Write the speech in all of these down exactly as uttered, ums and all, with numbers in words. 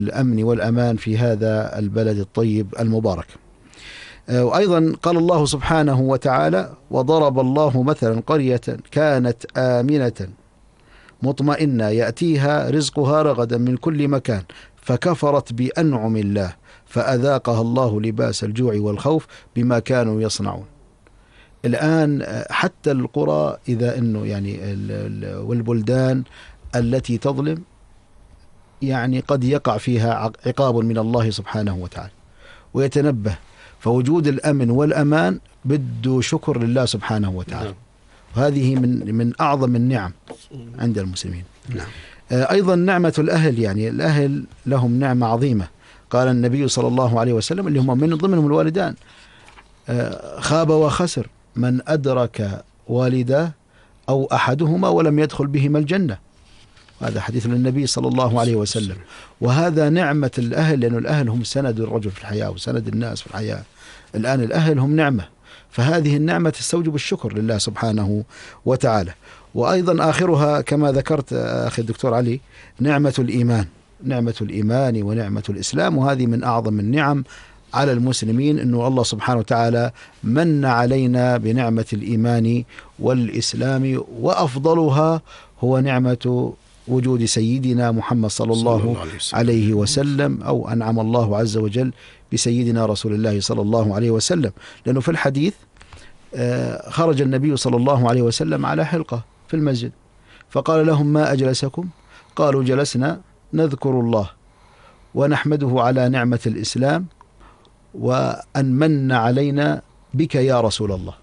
الأمن والأمان في هذا البلد الطيب المبارك. وأيضا قال الله سبحانه وتعالى: وضرب الله مثلا قرية كانت آمنة مطمئنة يأتيها رزقها رغدا من كل مكان فكفرت بأنعم الله فأذاقها الله لباس الجوع والخوف بما كانوا يصنعون. الآن حتى القرى إذا أنه يعني والبلدان التي تظلم يعني قد يقع فيها عقاب من الله سبحانه وتعالى ويتنبه، فوجود الأمن والأمان بده شكر لله سبحانه وتعالى، وهذه من من أعظم النعم عند المسلمين. نعم. أيضا نعمة الأهل، يعني الأهل لهم نعمة عظيمة. قال النبي صلى الله عليه وسلم اللي هم من ضمنهم الوالدان: خاب وخسر من أدرك والده أو أحدهما ولم يدخل بهما الجنة. هذا حديث للنبي صلى الله عليه وسلم. وهذا نعمة الأهل، لأن الأهل هم سند الرجل في الحياة وسند الناس في الحياة. الآن الأهل هم نعمة، فهذه النعمة تستوجب الشكر لله سبحانه وتعالى. وأيضا آخرها كما ذكرت أخي الدكتور علي نعمة الإيمان، نعمة الإيمان ونعمة الإسلام، وهذه من أعظم النعم على المسلمين، أنه الله سبحانه وتعالى من علينا بنعمة الإيمان والإسلام، وأفضلها هو نعمة وجود سيدنا محمد صلى الله عليه وسلم، أو أنعم الله عز وجل بسيدنا رسول الله صلى الله عليه وسلم. لأنه في الحديث خرج النبي صلى الله عليه وسلم على حلقة في المسجد فقال لهم: ما أجلسكم؟ قالوا: جلسنا نذكر الله ونحمده على نعمة الإسلام وأن من علينا بك يا رسول الله.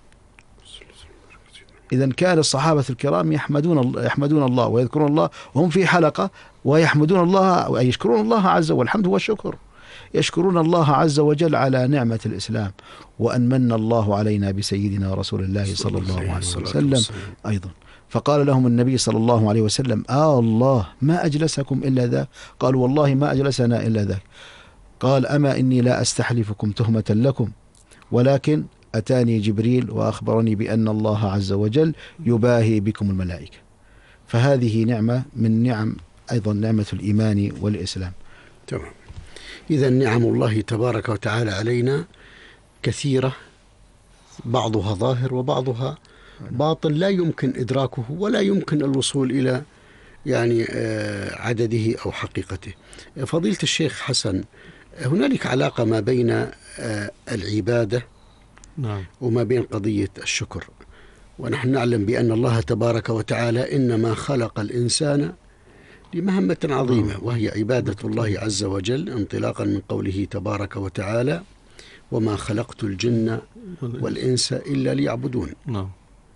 إذن كان الصحابة الكرام يحمدون يحمدون الله ويذكرون الله وهم في حلقة، ويحمدون الله ويشكرون الله عز وجل. الحمد والشكر، يشكرون الله عز وجل على نعمة الإسلام وأن من الله علينا بسيدنا رسول الله صلى الله عليه وسلم أيضا. فقال لهم النبي صلى الله عليه وسلم: آه الله ما أجلسكم إلا ذا؟ قالوا: والله ما أجلسنا إلا ذاك. قال: أما إني لا أستحلفكم تهمة لكم، ولكن أتاني جبريل وأخبرني بأن الله عز وجل يباهي بكم الملائكة. فهذه نعمة من نعم أيضا نعمة الإيمان والإسلام. تمام. إذا نعم الله تبارك وتعالى علينا كثيرة، بعضها ظاهر وبعضها باطن لا يمكن إدراكه ولا يمكن الوصول إلى يعني عدده أو حقيقته. فضيلة الشيخ حسن، هنالك علاقة ما بين العبادة نعم. وما بين قضية الشكر، ونحن نعلم بأن الله تبارك وتعالى إنما خلق الإنسان لمهمة عظيمة وهي عبادة الله عز وجل، انطلاقا من قوله تبارك وتعالى: وما خلقت الجن والإنس إلا ليعبدون. نعم.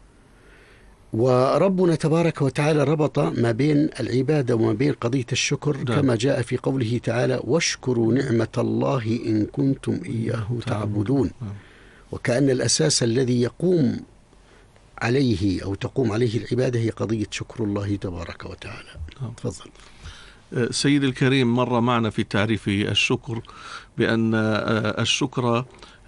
وربنا تبارك وتعالى ربط ما بين العبادة وما بين قضية الشكر نعم. كما جاء في قوله تعالى: واشكروا نعمة الله إن كنتم إياه تعبدون. نعم. وكأن الأساس الذي يقوم عليه أو تقوم عليه العبادة هي قضية شكر الله تبارك وتعالى. نعم. تفضل. سيد الكريم، مر معنا في تعريف الشكر بأن الشكر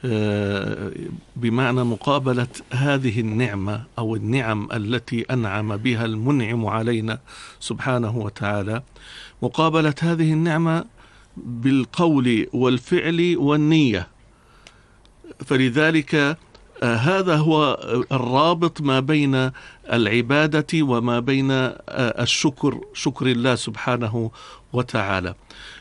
بمعنى مقابلة هذه النعمة أو النعم التي أنعم بها المنعم علينا سبحانه وتعالى، مقابلة هذه النعمة بالقول والفعل والنية. فلذلك هذا هو الرابط ما بين العبادة وما بين الشكر، شكر الله سبحانه وتعالى.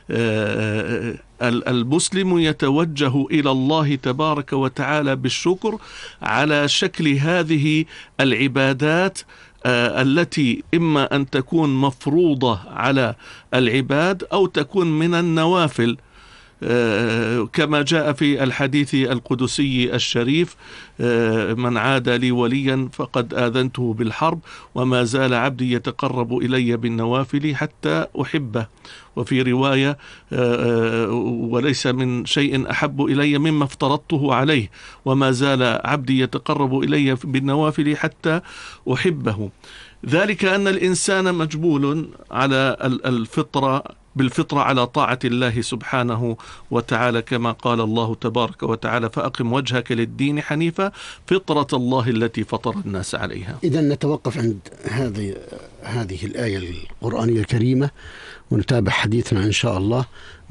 المسلم يتوجه إلى الله تبارك وتعالى بالشكر على شكل هذه العبادات التي إما أن تكون مفروضة على العباد أو تكون من النوافل، كما جاء في الحديث القدسي الشريف: من عاد لي وليا فقد آذنته بالحرب وما زال عبدي يتقرب إلي بالنوافل حتى أحبه. وفي رواية: وليس من شيء أحب إلي مما افترضته عليه وما زال عبدي يتقرب إلي بالنوافل حتى أحبه. ذلك أن الإنسان مجبول على الفطرة بالفطرة على طاعة الله سبحانه وتعالى، كما قال الله تبارك وتعالى: فأقم وجهك للدين حنيفا فطرة الله التي فطر الناس عليها. إذا نتوقف عند هذه هذه الآية القرآنية الكريمة ونتابع حديثنا إن شاء الله